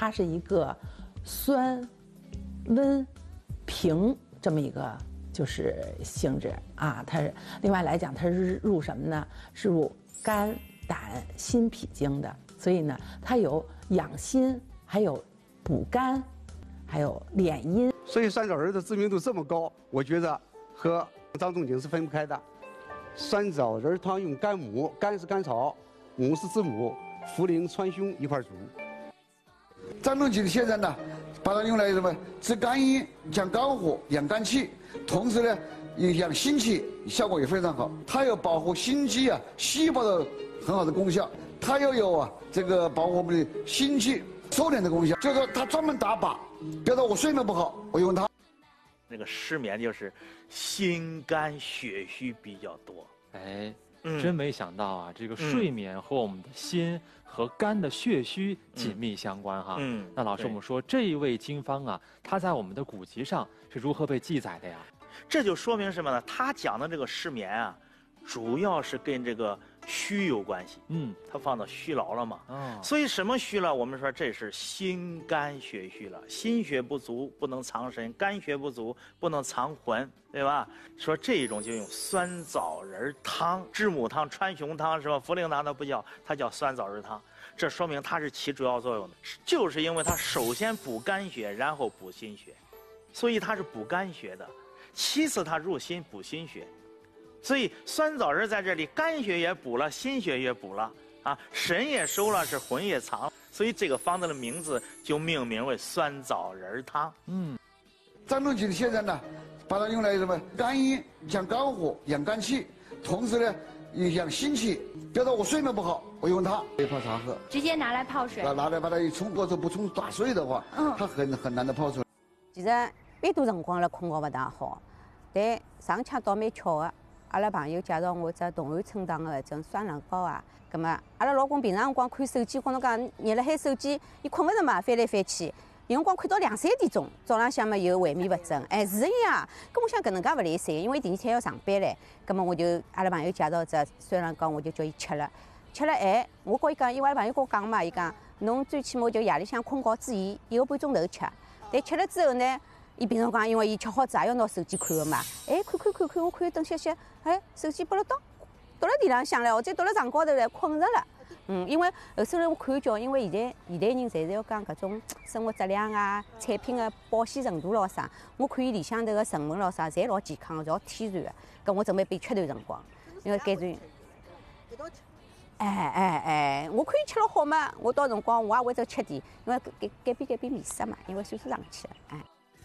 它是一个酸、温、平这么一个就是性质啊。它是另外来讲，它是入什么呢？是入肝、胆、心、脾经的。所以呢，它有养心，还有补肝，还有敛阴。 所以酸枣仁的知名度这么高，我觉得和张仲景是分不开的。酸枣仁汤用干母，干是甘草，母是知母，茯苓、川芎一块煮。 张仲景先生呢，把它用来什么治肝阴、降肝火、养肝气，同时呢，养心气，效果也非常好。它有保护心肌啊细胞的很好的功效，它又有这个保护我们的心气收敛的功效。就是说它专门打靶，比如说我睡眠不好，我用它。 那个失眠就是心肝血虚比较多。 哎，真没想到啊，这个睡眠和我们的心和肝的血虚紧密相关哈。那老师，我们说这一味经方啊，它在我们的古籍上是如何被记载的呀？ 这就说明什么呢？他讲的这个失眠啊，主要是跟这个虚有关系。他放到虚劳了嘛。所以什么虚了？我们说这是心肝血虚了，心血不足不能藏神，肝血不足不能藏魂，对吧？说这种就用酸枣仁汤、知母汤、川芎汤是吧？茯苓汤它不叫，它叫酸枣仁汤。这说明它是起主要作用的，就是因为它首先补肝血，然后补心血，所以它是补肝血的。其次它入心补心血。所以酸枣仁在这里，肝血也补了，心血也补了啊，神也收了，是魂也藏了，所以这个方子的名字就命名为酸枣仁汤。 张仲景先生呢，把它用来什么肝阴、降肝火、养肝气，同时呢养心气。比如说我睡眠不好，我用它泡茶喝， 直接拿来泡水。 拿来把它一冲，或者不冲打碎的话，它很难的泡出来。 其实蛮多辰光了困觉不大好，但上腔倒蛮巧的。阿拉朋友介绍我只同安春堂的种酸软膏啊，葛么阿拉老公平常辰光看手机，跟侬讲热辣海手机，伊困勿着嘛，翻来翻去，有辰光看到2、3点钟，早浪向嘛又萎靡不振，哎是呀，咁我想搿能介勿来三，因为第二天要上班唻，葛么我就阿拉朋友介绍只酸软膏，我就叫伊吃了，哎，我跟伊讲，因为阿拉朋友跟我讲嘛，伊讲侬最起码就夜里向困觉之前1个半钟头吃，但吃了之后呢。伊平常讲，因为伊吃好子也要拿手机看个嘛，哎，看，我看等歇歇，哎，手机拨了倒了地浪向了，或者倒了床高头来困着了。因为后首来我看叫，因为现代人侪是要讲搿种生活质量啊、产品的保鲜程度咯啥，我看伊里向头个成分咯啥，侪老健康个，老天然个。搿我准备备吃段辰光，因为改段。我看伊吃了好嘛，我到辰光我也会得吃点，因为改变面色嘛，因为岁数上去了，哎。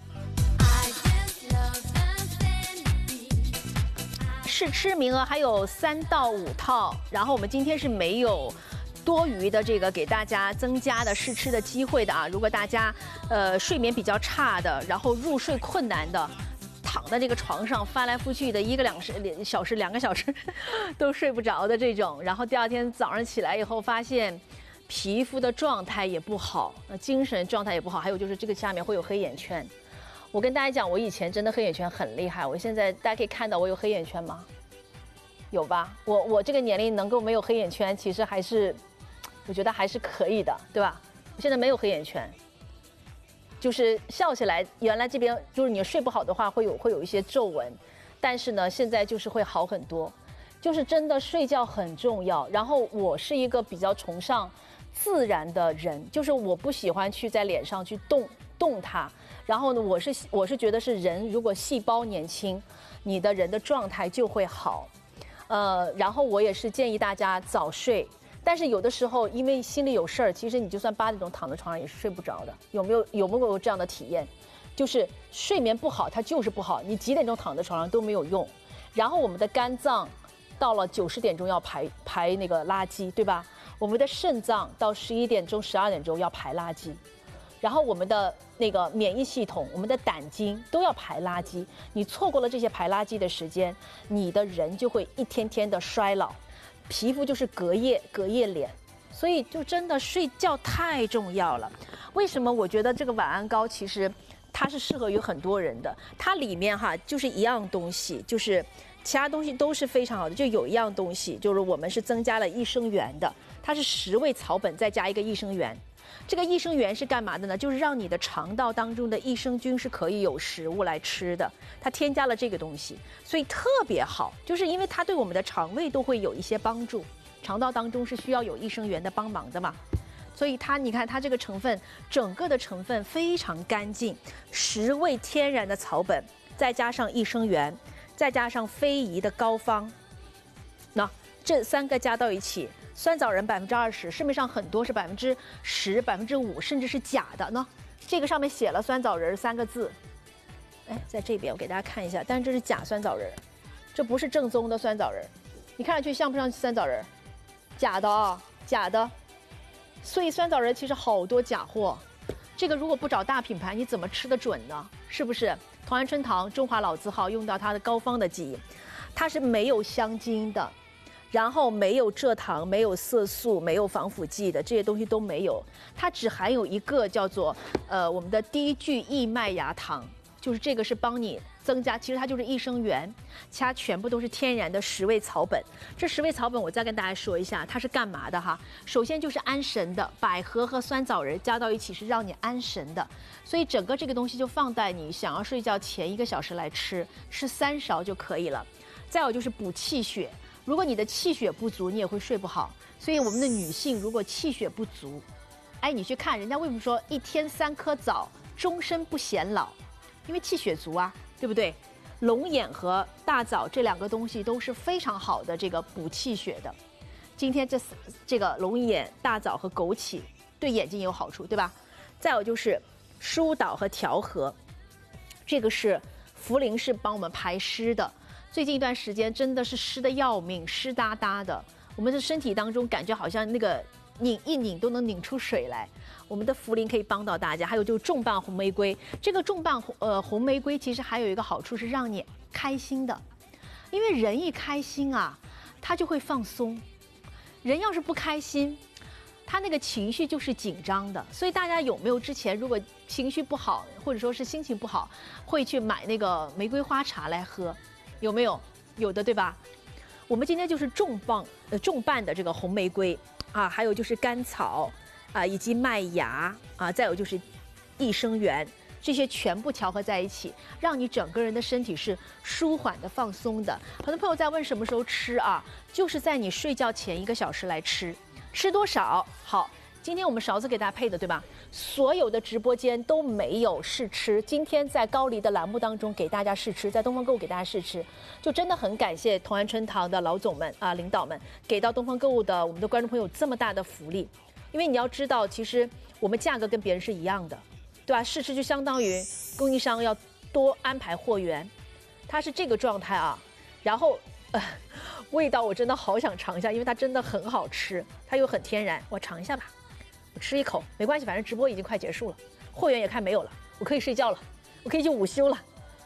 试吃名额还有3到5套，然后我们今天是没有多余的这个给大家增加的试吃的机会的啊。如果大家睡眠比较差的，然后入睡困难的，躺在这个床上翻来覆去的1个小时、2个小时都睡不着的这种，然后第二天早上起来以后发现皮肤的状态也不好，精神状态也不好，还有就是这个下面会有黑眼圈。我跟大家讲，我以前真的黑眼圈很厉害，我现在大家可以看到我有黑眼圈吗？有吧？我这个年龄能够没有黑眼圈，其实还是，我觉得还是可以的，对吧？我现在没有黑眼圈，就是笑起来，原来这边就是你睡不好的话会有一些皱纹，但是呢，现在就是会好很多，就是真的睡觉很重要。然后我是一个比较崇尚自然的人，就是我不喜欢去在脸上去动它。然后呢，我是觉得是人如果细胞年轻，你的人的状态就会好。然后我也是建议大家早睡，但是有的时候因为心里有事儿，其实你就算8点钟躺在床上也是睡不着的。有没有这样的体验？就是睡眠不好，它就是不好，你几点钟躺在床上都没有用。然后我们的肝脏到了90点钟要排那个垃圾，对吧？我们的肾脏到11点钟、12点钟要排垃圾。然后我们的那个免疫系统，我们的胆经都要排垃圾，你错过了这些排垃圾的时间，你的人就会一天天的衰老，皮肤就是隔夜脸，所以就真的睡觉太重要了。为什么我觉得这个晚安膏其实它是适合于很多人的？它里面就是一样东西，就是其他东西都是非常好的，就有一样东西就是我们是增加了益生元的， 它是10味草本再加一个益生元。这个益生元是干嘛的呢？就是让你的肠道当中的益生菌是可以有食物来吃的。它添加了这个东西，所以特别好，就是因为它对我们的肠胃都会有一些帮助。肠道当中是需要有益生元的帮忙的嘛，所以你看它这个成分，整个的成分非常干净，10味天然的草本，再加上益生元，再加上非遗的膏方，那这3个加到一起。酸枣仁20%，市面上很多是10%、5%，甚至是假的呢。这个上面写了酸枣仁3个字，哎，在这边我给大家看一下，但是这是假酸枣仁，这不是正宗的酸枣仁，你看上去像不像酸枣仁？假的啊，假的。所以酸枣仁其实好多假货，这个如果不找大品牌，你怎么吃得准呢？是不是？同安春堂中华老字号用到它的膏方的基因，它是没有香精的。然后没有蔗糖，没有色素，没有防腐剂的这些东西都没有，它只含有一个叫做我们的低聚异麦芽糖，就是这个是帮你增加，其实它就是益生元，其他全部都是天然的10味草本。这10味草本我再跟大家说一下，它是干嘛的哈？首先就是安神的，百合和酸枣仁加到一起是让你安神的，所以整个这个东西就放在你想要睡觉前1个小时来吃3勺就可以了。再有就是补气血。如果你的气血不足，你也会睡不好。所以我们的女性如果气血不足，哎，你去看人家为什么说1天3颗枣，终身不显老？因为气血足啊，对不对？龙眼和大枣这2个东西都是非常好的这个补气血的。今天这个龙眼、大枣和枸杞对眼睛有好处，对吧？再有就是疏导和调和，这个是茯苓是帮我们排湿的。最近一段时间真的是湿的要命，湿哒哒的，我们的身体当中感觉好像那个一拧都能拧出水来。我们的茯苓可以帮到大家，还有就是重瓣红玫瑰。这个重瓣红玫瑰其实还有一个好处是让你开心的，因为人一开心啊，他就会放松。人要是不开心，他那个情绪就是紧张的。所以大家有没有之前如果情绪不好，或者说是心情不好，会去买那个玫瑰花茶来喝？有没有？有的，对吧？我们今天就是重瓣的这个红玫瑰啊，还有就是甘草啊，以及麦芽啊，再有就是益生元，这些全部调和在一起，让你整个人的身体是舒缓的、放松的。很多朋友在问什么时候吃啊？就是在你睡觉前1个小时来吃，吃多少？好。今天我们勺子给大家配的，对吧？所有的直播间都没有试吃，今天在高黎的栏目当中给大家试吃，在东方购物给大家试吃，就真的很感谢同安春堂的老总们啊、领导们，给到东方购物的我们的观众朋友这么大的福利。因为你要知道，其实我们价格跟别人是一样的，对吧？试吃就相当于供应商要多安排货源，它是这个状态啊。然后味道我真的好想尝一下，因为它真的很好吃，它又很天然，我尝一下吧。我吃1口没关系，反正直播已经快结束了，货源也快没有了，我可以睡觉了，我可以去午休了。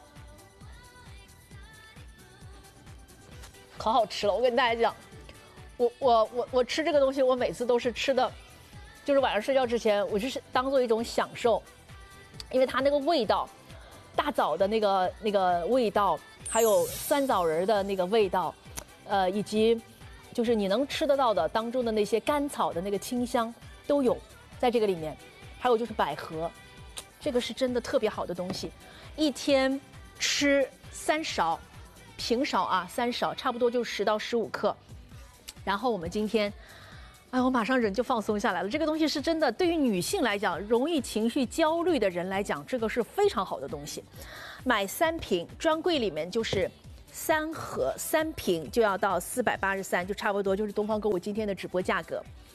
可好吃了，我跟大家讲，我吃这个东西，我每次都是吃的，就是晚上睡觉之前，我就是当做一种享受，因为它那个味道，大枣的那个味道，还有酸枣仁的那个味道，以及就是你能吃得到的当中的那些甘草的那个清香。都有在这个里面，还有就是百合，这个是真的特别好的东西。1天吃3勺，平勺啊，3勺，差不多就10到15克。然后我们今天，哎，我马上人就放松下来了。这个东西是真的，对于女性来讲，容易情绪焦虑的人来讲，这个是非常好的东西。买3瓶，专柜里面就是3盒，3瓶就要到483，就差不多就是东方购物今天的直播价格。